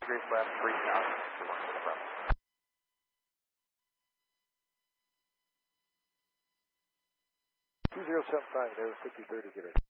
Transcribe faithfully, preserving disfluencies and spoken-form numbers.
degrees left, three thousand. two zero seven five, there was fifty thirty, get it.